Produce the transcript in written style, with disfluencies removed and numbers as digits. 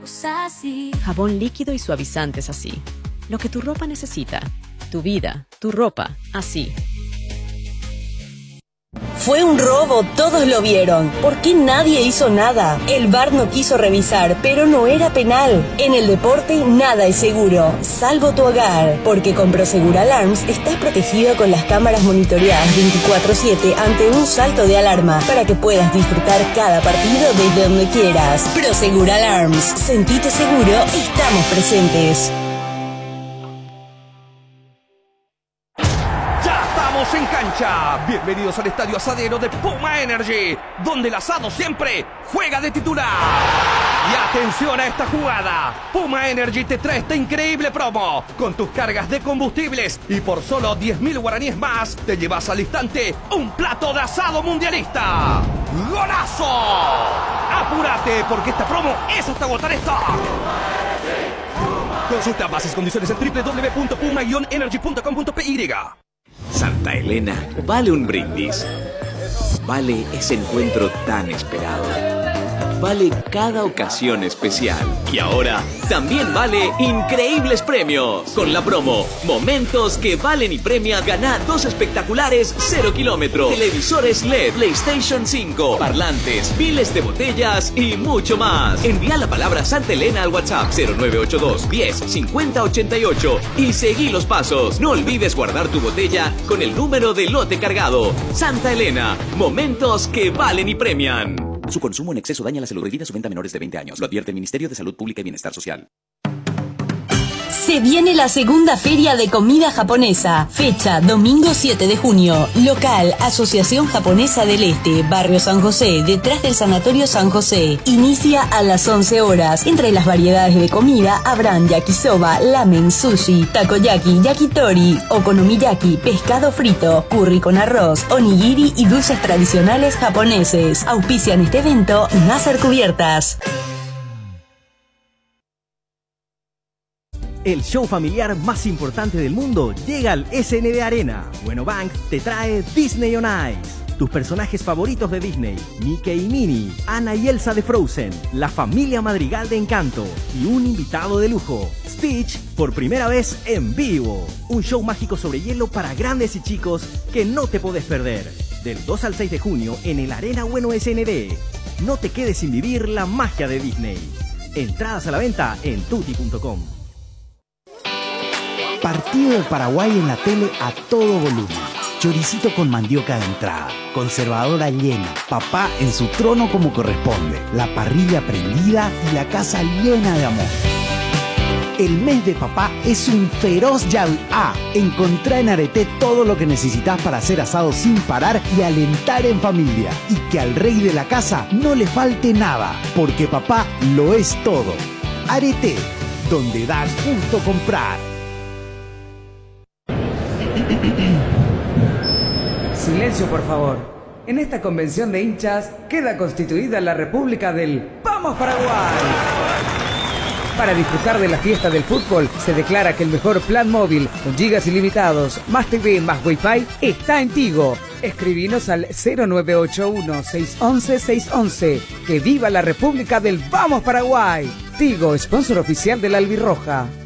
así. Jabón líquido y suavizantes así. Lo que tu ropa necesita. Tu vida, tu ropa, así. Fue un robo, todos lo vieron. ¿Por qué nadie hizo nada? El VAR no quiso revisar, pero no era penal. En el deporte nada es seguro, salvo tu hogar. Porque con Prosegur Alarms estás protegido con las cámaras monitoreadas 24/7 ante un salto de alarma, para que puedas disfrutar cada partido desde donde quieras. Prosegur Alarms, sentite seguro, estamos presentes. En cancha, bienvenidos al estadio asadero de Puma Energy, donde el asado siempre juega de titular. Y atención a esta jugada, Puma Energy te trae esta increíble promo. Con tus cargas de combustibles y por solo 10.000 guaraníes más, te llevas al instante un plato de asado mundialista. ¡Golazo! Apúrate, porque esta promo es hasta agotar stock. Consulta bases y condiciones en www.puma-energy.com.py. Santa Elena vale un brindis. Vale ese encuentro tan esperado. Vale cada ocasión especial. Y ahora también vale increíbles premios. Con la promo Momentos que valen y premian, gana 2 espectaculares 0 kilómetros, televisores LED, PlayStation 5, parlantes, miles de botellas y mucho más. Envía la palabra Santa Elena al WhatsApp 0982 10 50 88 y seguí los pasos. No olvides guardar tu botella con el número de lote cargado. Santa Elena, momentos que valen y premian. Su consumo en exceso daña la salud. Prohibida su venta a menores de 20 años. Lo advierte el Ministerio de Salud Pública y Bienestar Social. Se viene la segunda feria de comida japonesa. Fecha, domingo 7 de junio. Local, Asociación Japonesa del Este, Barrio San José, detrás del Sanatorio San José. Inicia a las 11 horas. Entre las variedades de comida habrán yakisoba, ramen, sushi, takoyaki, yakitori, okonomiyaki, pescado frito, curry con arroz, onigiri y dulces tradicionales japoneses. Auspician este evento Nasser Cubiertas. El show familiar más importante del mundo llega al SNB Arena. Bueno Bank te trae Disney on Ice. Tus personajes favoritos de Disney, Mickey y Minnie, Anna y Elsa de Frozen, la familia Madrigal de Encanto y un invitado de lujo, Stitch, por primera vez en vivo. Un show mágico sobre hielo para grandes y chicos que no te podés perder. Del 2 al 6 de junio en el Arena Bueno SNB. No te quedes sin vivir la magia de Disney. Entradas a la venta en tutti.com. Partido de Paraguay en la tele a todo volumen. Choricito con mandioca de entrada. Conservadora llena. Papá en su trono como corresponde. La parrilla prendida y la casa llena de amor. El mes de papá es un feroz Yalá. Encontrá en Areté todo lo que necesitas para hacer asado sin parar y alentar en familia. Y que al rey de la casa no le falte nada, porque papá lo es todo. Areté, donde da gusto comprar. Silencio, por favor. En esta convención de hinchas queda constituida la República del ¡Vamos Paraguay! Para disfrutar de la fiesta del fútbol, se declara que el mejor plan móvil, con gigas ilimitados, más TV, más Wi-Fi, está en Tigo. Escribinos al 0981-611-611. ¡Que viva la República del Vamos Paraguay! Tigo, sponsor oficial de la Albirroja.